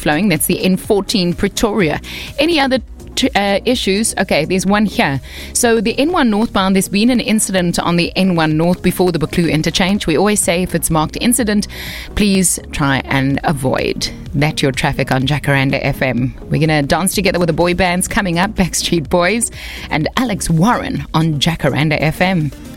flowing. That's the N14 Pretoria. Any other issues? Okay, there's one here. So the N1 northbound, there's been an incident on the N1 north before the Buccleuch interchange. We always say if it's marked incident, please try and avoid. That's your traffic on Jacaranda FM. We're going to dance together with the boy bands coming up, Backstreet Boys and Alex Warren on Jacaranda FM.